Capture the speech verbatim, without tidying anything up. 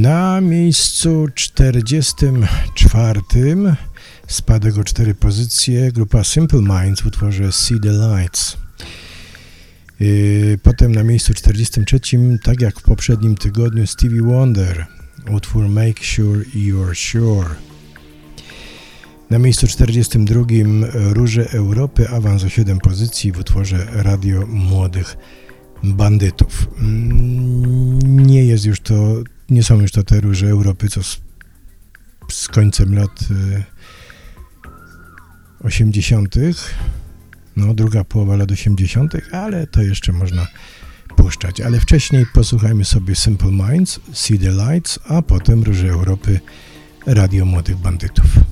Na miejscu czterdziestym czwartym spadek o cztery pozycje grupa Simple Minds w utworze See the Lights. Potem na miejscu czterdziestym trzecim, tak jak w poprzednim tygodniu, Stevie Wonder, utwór Make Sure You're Sure. Na miejscu czterdziestym drugim Róże Europy, awans o siedem pozycji w utworze Radio Młodych Bandytów. Nie jest już to, nie są już to te Róże Europy, co z, z końcem lat osiemdziesiątych. No, druga połowa lat osiemdziesiątych, ale to jeszcze można puszczać. Ale wcześniej posłuchajmy sobie Simple Minds, See the Lights, a potem Róże Europy, Radio Młodych Bandytów.